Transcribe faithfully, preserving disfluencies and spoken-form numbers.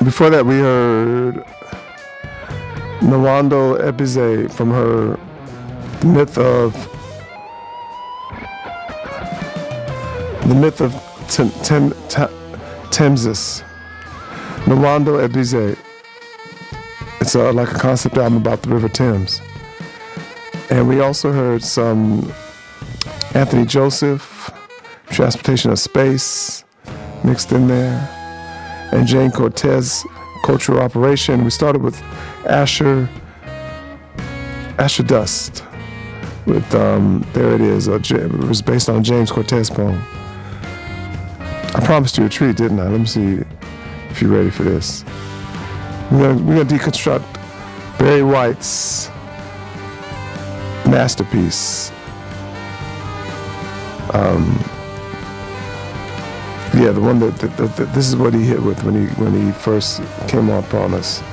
Before that, we heard Nwando Ebize from her The Myth of The Myth of Tem, Tem, Tem, Temsis. Nwando Ebize. It's a, like a concept album about the River Thames. And we also heard some Anthony Joseph, Transportation of Space, mixed in there, and Jane Cortez, Cultural Operation. We started with Asher, Asher Dust, with um, There It Is. Uh, it was based on a James Cortez poem. I promised you a treat, didn't I? Let me see if you're ready for this. We're gonna, we're gonna deconstruct Barry White's masterpiece. Um, yeah, the one that, that, that, that this is what he hit with when he when he first came up on us.